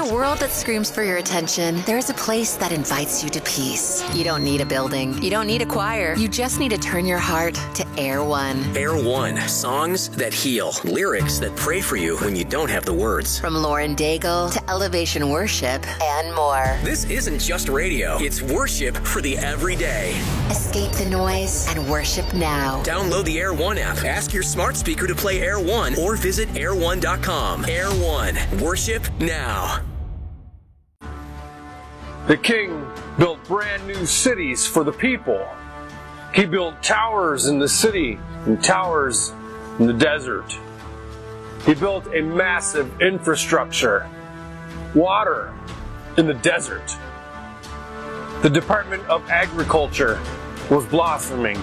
a world that screams for your attention, there's a place that invites you to peace. You don't need a building. You don't need a choir. You just need to turn your heart to Air One. Air One. Songs that heal. Lyrics that pray for you when you don't have the words. From Lauren Daigle to Elevation Worship and more. This isn't just radio. It's worship for the everyday. Escape the noise and worship now. Download the Air One app. Ask your smart speaker to play Air One or visit air1.com. Air One. Worship now. The king built brand new cities for the people. He built towers in the city and towers in the desert. He built a massive infrastructure. Water in the desert. The Department of Agriculture was blossoming.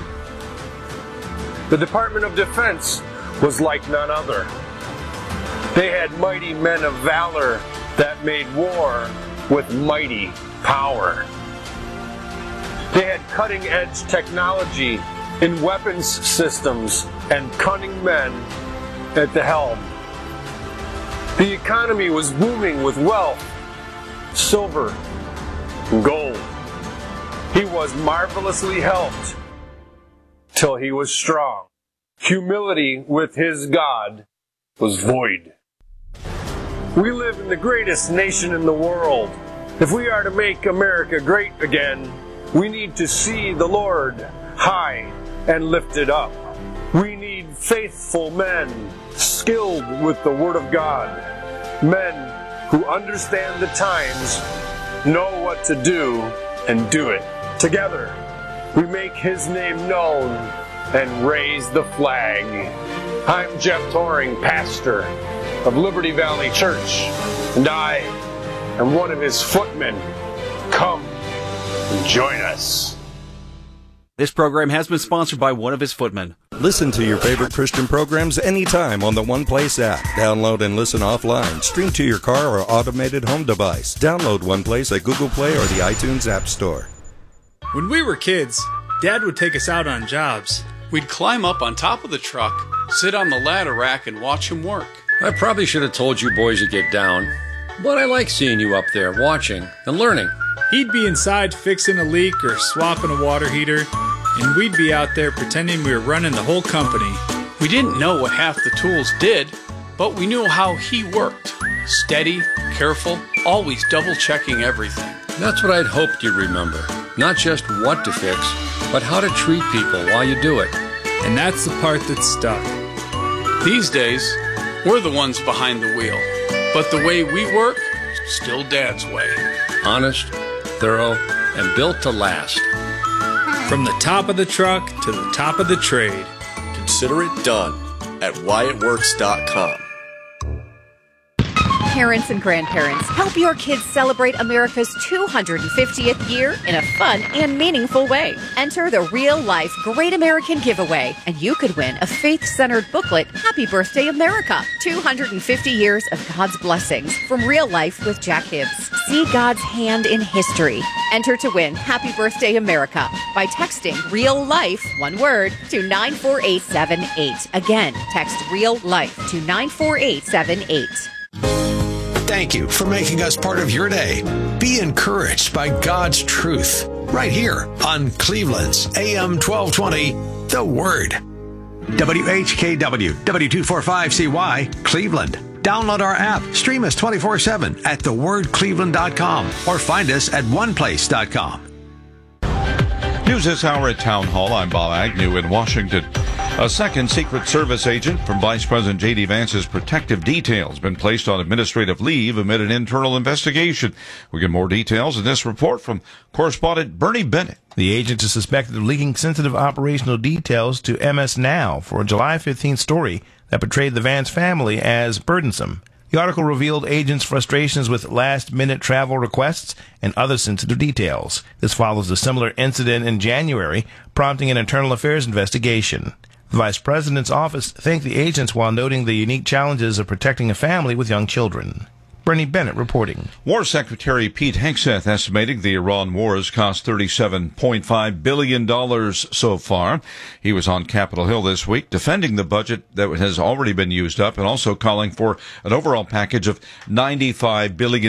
The Department of Defense was like none other. They had mighty men of valor that made war with mighty power. They had cutting-edge technology in weapons systems and cunning men at the helm. The economy was booming with wealth, silver, and gold. He was marvelously helped till he was strong. Humility with his God was void. We live in the greatest nation in the world. If we are to make America great again, we need to see the Lord high and lifted up. We need faithful men, skilled with the Word of God. Men who understand the times, know what to do, and do it. Together, we make His name known and raise the flag. I'm Jeff Toring, pastor of Liberty Valley Church, and I am one of His footmen. Come and join us. This program has been sponsored by one of His footmen. Listen to your favorite Christian programs anytime on the One Place app. Download and listen offline. Stream to your car or automated home device. Download One Place at Google Play or the iTunes App Store. When we were kids, Dad would take us out on jobs. We'd climb up on top of the truck, sit on the ladder rack, and watch him work. I probably should have told you boys to get down, but I like seeing you up there watching and learning. He'd be inside fixing a leak or swapping a water heater, and we'd be out there pretending we were running the whole company. We didn't know what half the tools did, but we knew how he worked. Steady, careful, always double-checking everything. That's what I'd hoped you'd remember. Not just what to fix, but how to treat people while you do it. And that's the part that stuck. These days, we're the ones behind the wheel. But the way we work, still Dad's way. Honest, thorough, and built to last. From the top of the truck to the top of the trade. Consider it done at WyattWorks.com. Parents and grandparents, help your kids celebrate America's 250th year in a fun and meaningful way. Enter the Real Life Great American Giveaway, and you could win a faith-centered booklet, Happy Birthday America, 250 years of God's blessings from Real Life with Jack Hibbs. See God's hand in history. Enter to win Happy Birthday America by texting Real Life, one word, to 94878. Again, text Real Life to 94878. Thank you for making us part of your day. Be encouraged by God's truth right here on Cleveland's AM 1220, The Word. WHKW, W245CY, Cleveland. Download our app. Stream us 24/7 at thewordcleveland.com or find us at oneplace.com. News this hour at Town Hall. I'm Bob Agnew in Washington. A second Secret Service agent from Vice President J.D. Vance's protective detail has been placed on administrative leave amid an internal investigation. We get more details in this report from correspondent Bernie Bennett. The agent is suspected of leaking sensitive operational details to MS Now for a July 15th story that portrayed the Vance family as burdensome. The article revealed agents' frustrations with last-minute travel requests and other sensitive details. This follows a similar incident in January, prompting an internal affairs investigation. The Vice President's office thanked the agents while noting the unique challenges of protecting a family with young children. Bernie Bennett reporting. War Secretary Pete Hegseth estimating the Iran war has cost $37.5 billion so far. He was on Capitol Hill this week defending the budget that has already been used up and also calling for an overall package of $95 billion